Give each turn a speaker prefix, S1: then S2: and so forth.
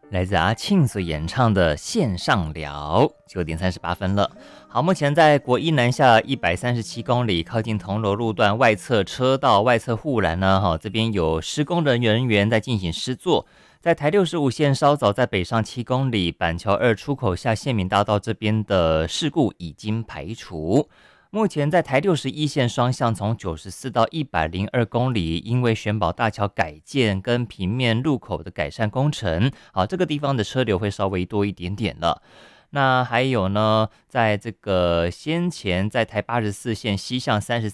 S1: 来自阿庆所演唱的线上聊，9点38分了。好，目前在国一南下137公里，靠近铜锣路段外侧车道外侧护栏呢，这边有施工的人员在进行施作。在台65线稍早在北上7公里，板桥2出口下县民大道这边的事故已经排除。目前在台61线双向从94到102公里，因为玄宝大桥改建跟平面路口的改善工程，好，这个地方的车流会稍微多一点点了。那还有呢，在这个先前在台84线西向33